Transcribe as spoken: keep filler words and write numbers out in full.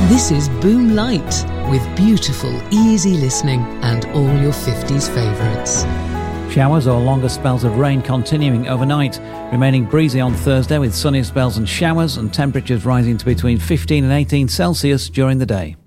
This is Boom Light, with beautiful, easy listening and all your fifties favourites. Showers or longer spells of rain continuing overnight, remaining breezy on Thursday with sunny spells and showers, and temperatures rising to between fifteen and eighteen Celsius during the day.